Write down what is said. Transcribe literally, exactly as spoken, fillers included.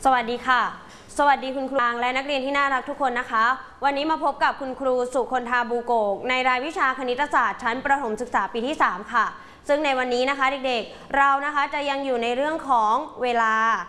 สวัสดีค่ะสวัสดีคุณครูและนักเรียนที่น่ารักทุกคนนะคะวันนี้มาพบกับคุณครูสุคนธาบูโกกในรายวิชาคณิตศาสตร์ชั้นประถมศึกษาปีที่สามค่ะซึ่งในวันนี้นะคะเด็กๆเรานะคะจะยังอยู่ในเรื่องของเวลา